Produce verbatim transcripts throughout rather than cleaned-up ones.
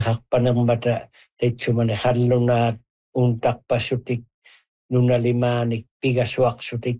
hakpanamata teitsumani hallunaat untaqpassutik nunalimaanik pigasuaqsutik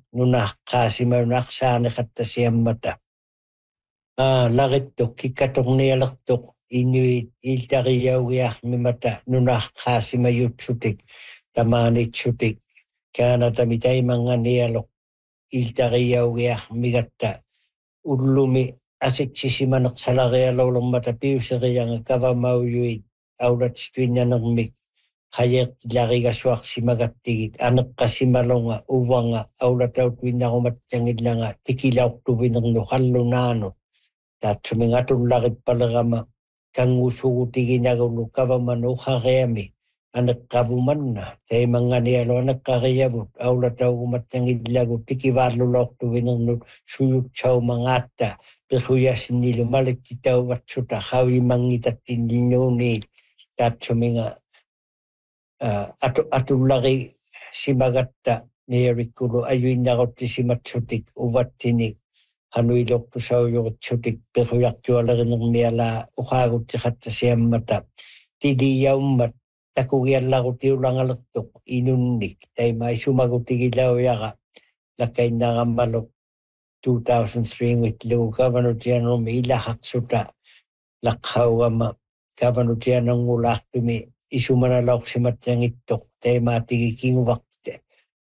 nunaqqaasimaunaqsaaniqattasiammata aa laqittuq kikkatornialertuq inuit iltariaugiarmimata nunaqqaasimayutsutik tamaanitsutik kaanatami taimanganialoq iltariaugiarmigatta ullumi asiksisimaneq salarialorlummata piuserianga kavamauyuit aulatsituinnanermik hayeqtilarigassuarsimagattigit aneqqasimalunga uvanga aulatautuinnarumattiangillanga tikilaortuvinernu hallunaanu taatsumingatullarippalerama kangusugutiginaagullu kavamanu uqaqiami aneqqavumanna taimanganialu aneqqariavut aulataugumattiangillagu tikivaallulortuvinernu suyutsaumangaatta peruyasinilu malittitauvatsuta hawimangitattinninuuniit taatsuminga atu atullari simagatta niarikkulu ayuinnaruttisimatsutik uvattinik hanuilortusaujurutsutik peruyartualerinermialaa uqaaguttiqattasiammata tiliyaummat takugiallarutiulangalertuq inunnik taimaisumagutigilauyara lakainnaramaluk two thousand three witlu Governor General ilahaqsuta laqqaugama Governor General ngulaartumi isumanalauqsimattiangittoq taimaatigi kinguvaqte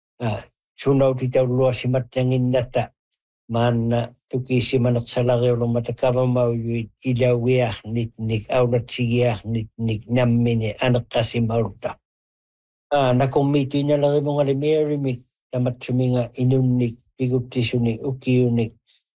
sunautitaulluasimattianginnata maanna tukisimaneqsalariulummata kavamauyuit ilaugiarnitnik aulatsigiarnitnik nammini aneqqasimaulta aa nakummiituinalerimungalimierimik tamatsuminga inunnik piguttisuni ukiunik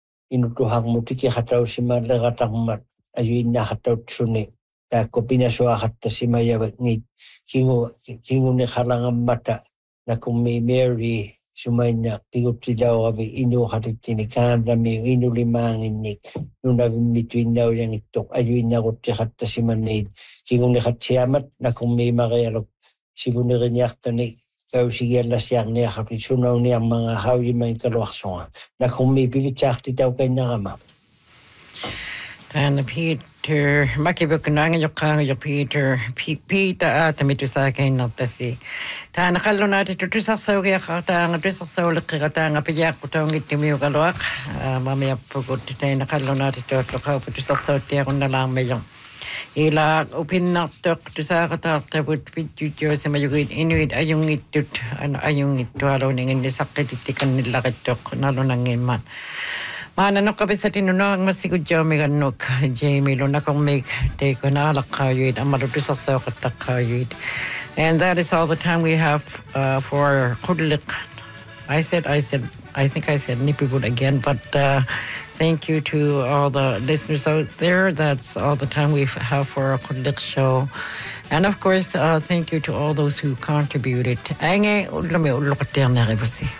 inutuharmutikiqatausimaleratarmat ayuinnaaqatautsuni taakku pinasuaqattasimayavak ngit kingu kinguniqalangammata nakummi Mary sumainna piguttilaugavi inuuqatittini kaanrami inulimaanginnik nunavimmituinnaujangittoq ayuinnaruttiqattasimaniit kinguniqatsiamat nakummi marialuk sivuniriniartani kausigiallasiarniaqarti sunauniarmanga hauyimainkaluarsunga nakummi pivitsaartitaukainarama And Peter, makibuknanga yokanga yo Peter, Peter atamitusakain notasi. Ta nakallunati tutusasaugia katanga tusasaulekatanga pijakutongit timiugaluak, mamia pugut tay nakallunati tutusasautia ila upinnaartoq tusaaqataartavut pittuutiusimayugit inuit ajungittut an ajungittualuninginnisaqqititikannillaqittoq nalunangimman maana noqqapisatinunaangmassigujjaumigannuk Jamie lunakormik teikunaalaqqaayuit amalutusarsaoqattaqqaayuit. And that is all the time we have uh, for Qudliq. I said I said I think I said Nipiput again, but uh, thank you to all the listeners out there. That's all the time we have for our Qudliq show. And of course, uh, thank you to all those who contributed. Ange ulame ulokaterneribusi.